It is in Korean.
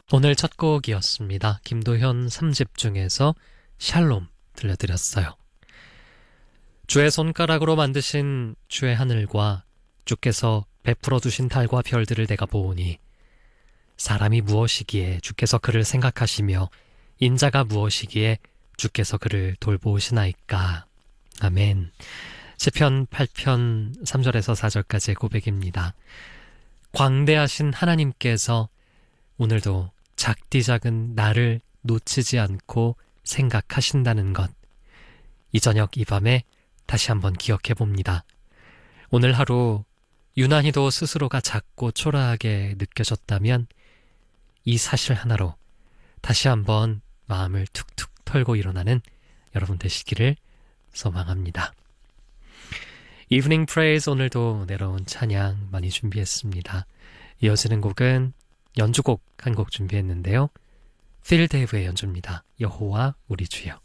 오늘 첫 곡이었습니다. 김도현 3집 중에서 샬롬 들려드렸어요. 주의 손가락으로 만드신 주의 하늘과 주께서 베풀어 두신 달과 별들을 내가 보오니 사람이 무엇이기에 주께서 그를 생각하시며 인자가 무엇이기에 주께서 그를 돌보시나이까. 아멘. 시편 8편 3절에서 4절까지의 고백입니다. 광대하신 하나님께서 오늘도 작디 작은 나를 놓치지 않고 생각하신다는 것, 이 저녁 이 밤에 다시 한번 기억해 봅니다. 오늘 하루 유난히도 스스로가 작고 초라하게 느껴졌다면 이 사실 하나로 다시 한번 마음을 툭툭 털고 일어나는 여러분 되시기를 소망합니다. 이브닝 프레이즈, 오늘도 내려온 찬양 많이 준비했습니다. 이어지는 곡은 연주곡 한 곡 준비했는데요. 필 데이브의 연주입니다. 여호와 우리 주여.